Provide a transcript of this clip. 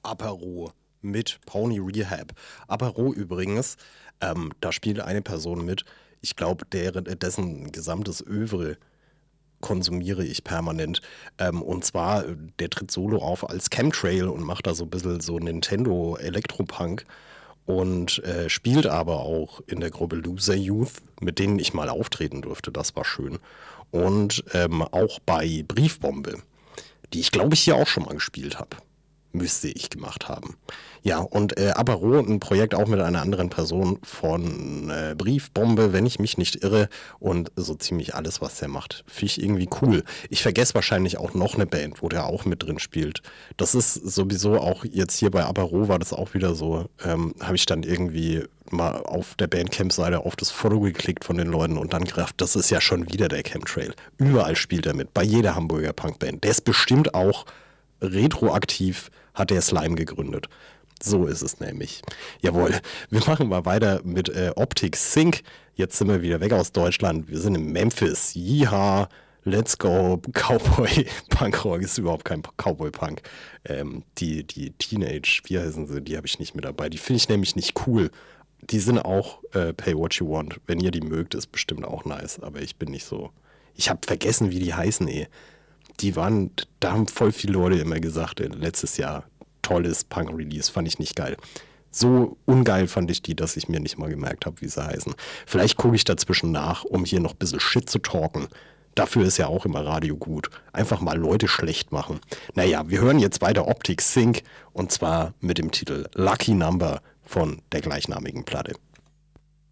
Apero mit Pony Rehab. Apero übrigens, da spielt eine Person mit, ich glaube, dessen gesamtes Övre konsumiere ich permanent. Und zwar, der tritt solo auf als Chemtrail und macht da so ein bisschen so Nintendo Elektropunk und spielt aber auch in der Gruppe Loser Youth, mit denen ich mal auftreten durfte. Das war schön. Und auch bei Briefbombe, die ich glaube ich hier auch schon mal gespielt habe. Müsste ich gemacht haben. Ja, und Apero, ein Projekt auch mit einer anderen Person von Briefbombe, wenn ich mich nicht irre. Und so ziemlich alles, was der macht, finde ich irgendwie cool. Ich vergesse wahrscheinlich auch noch eine Band, wo der auch mit drin spielt. Das ist sowieso auch jetzt hier bei Apero war das auch wieder so, habe ich dann irgendwie mal auf der Bandcamp-Seite auf das Foto geklickt von den Leuten und dann gedacht, das ist ja schon wieder der Chemtrail. Überall spielt er mit, bei jeder Hamburger Punkband. Der ist bestimmt auch retroaktiv, hat der Slime gegründet. So ist es nämlich. Jawohl, wir machen mal weiter mit Optic Sync. Jetzt sind wir wieder weg aus Deutschland. Wir sind in Memphis. Yeehaw, let's go. Cowboy Punkrock ist überhaupt kein Cowboy Punk. Die Teenage, wie heißen sie, die habe ich nicht mit dabei. Die finde ich nämlich nicht cool. Die sind auch Pay What You Want. Wenn ihr die mögt, ist bestimmt auch nice. Aber ich bin nicht so. Ich habe vergessen, wie die heißen, da haben voll viele Leute immer gesagt, letztes Jahr, tolles Punk-Release, fand ich nicht geil. So ungeil fand ich die, dass ich mir nicht mal gemerkt habe, wie sie heißen. Vielleicht gucke ich dazwischen nach, um hier noch ein bisschen Shit zu talken. Dafür ist ja auch immer Radio gut. Einfach mal Leute schlecht machen. Naja, wir hören jetzt weiter Optic Sync und zwar mit dem Titel Lucky Number von der gleichnamigen Platte.